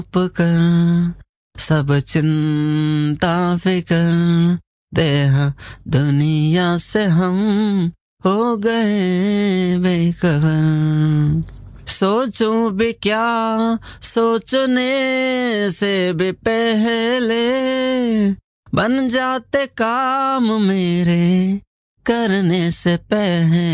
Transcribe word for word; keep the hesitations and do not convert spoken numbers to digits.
कर सब चिंता फिकर देह दुनिया से हम हो गए बेखबर। सोचूं भी क्या सोचने से भी पहले बन जाते काम मेरे करने से पहले।